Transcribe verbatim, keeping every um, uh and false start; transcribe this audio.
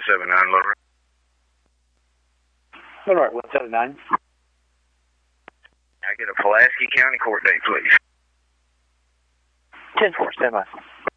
seven nine, Lover. All right, one seven nine. I get a Pulaski County court date, please. ten four, stand by.